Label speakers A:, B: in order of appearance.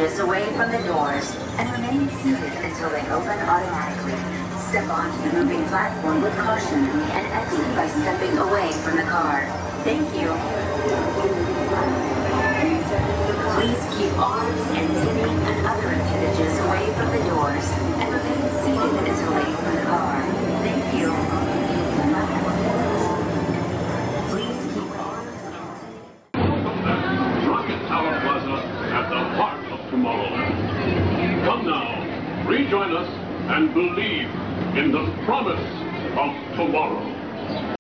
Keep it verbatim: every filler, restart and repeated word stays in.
A: appendages away from the doors and remain seated until they open automatically. Step onto the moving platform with caution and exit by stepping away from the car. Thank you. Please keep arms, antennae, and other appendages away from the doors and remain seated until they open the car. Thank you. Please keep arms, antennae.
B: Rocket Tower Plaza at the heart of tomorrow. Come now, rejoin us and believe in the promise of tomorrow.